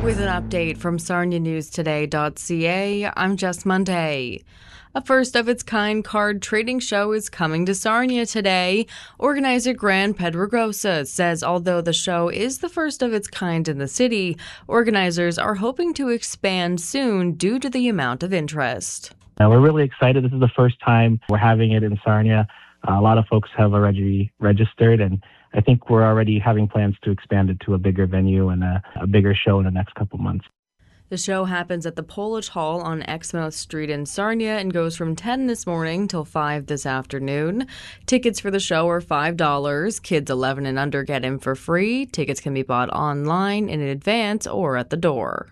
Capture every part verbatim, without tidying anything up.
With an update from Sarnia News Today dot c a, I'm Jess Monday. A first-of-its-kind card trading show is coming to Sarnia today. Organizer Gran Pedregosa says although the show is the first of its kind in the city, organizers are hoping to expand soon due to the amount of interest. Uh, we're really excited. This is the first time we're having it in Sarnia. Uh, a lot of folks have already registered, and I think we're already having plans to expand it to a bigger venue and a, a bigger show in the next couple months. The show happens at the Polish Hall on Exmouth Street in Sarnia and goes from ten this morning till five this afternoon. Tickets for the show are five dollars. Kids eleven and under get in for free. Tickets can be bought online, in advance, or at the door.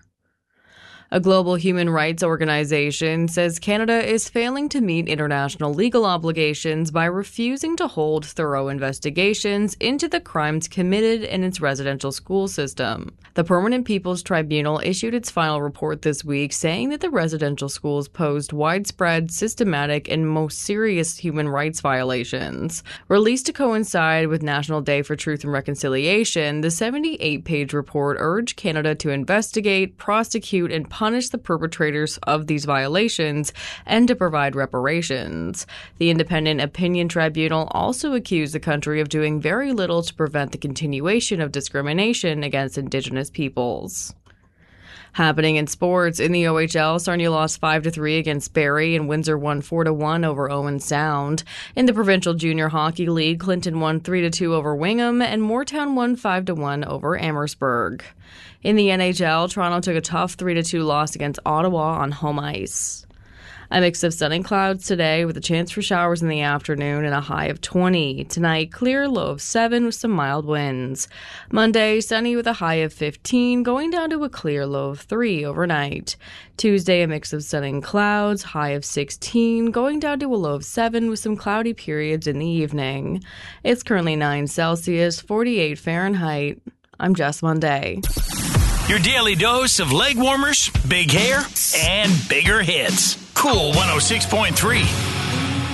A global human rights organization says Canada is failing to meet international legal obligations by refusing to hold thorough investigations into the crimes committed in its residential school system. The Permanent People's Tribunal issued its final report this week saying that the residential schools posed widespread, systematic, and most serious human rights violations. Released to coincide with National Day for Truth and Reconciliation, the seventy-eight page report urged Canada to investigate, prosecute, and punish the perpetrators of these violations and to provide reparations. The Independent Opinion Tribunal also accused the country of doing very little to prevent the continuation of discrimination against Indigenous peoples. Happening in sports, in the O H L, Sarnia lost five to three against Barrie and Windsor won four to one over Owen Sound. In the Provincial Junior Hockey League, Clinton won three to two over Wingham and Moortown won five to one over Amherstburg. In the N H L, Toronto took a tough three to two loss against Ottawa on home ice. A mix of sun and clouds today with a chance for showers in the afternoon and a high of twenty. Tonight, clear, low of seven with some mild winds. Monday, sunny with a high of fifteen, going down to a clear, low of three overnight. Tuesday, a mix of sun and clouds, high of sixteen, going down to a low of seven with some cloudy periods in the evening. It's currently nine Celsius, forty-eight Fahrenheit. I'm Jess Monday. Your daily dose of leg warmers, big hair, and bigger hits. Cool one oh six point three.